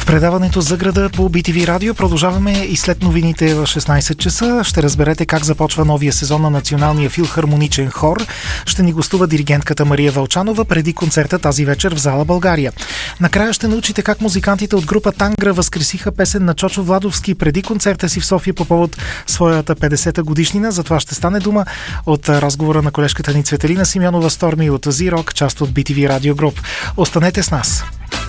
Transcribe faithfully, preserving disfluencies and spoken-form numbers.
предаването за града по Би Ти Ви радио. Продължаваме и след новините в шестнайсет часа. Ще разберете как започва новия сезон на Националния филхармоничен хор. Ще ни гостува диригентката Мария Вълчанова преди концерта тази вечер в зала България. Накрая ще научите как музикантите от група Тангра възкресиха песен на Чочо Владовски преди концерта си в София по повод своята петдесета годишнина. За това ще стане дума от разговора на колежката ни Цветелина Симеонова Сторми от Зирок, част от Би Ти Ви радио груп. Останете с нас!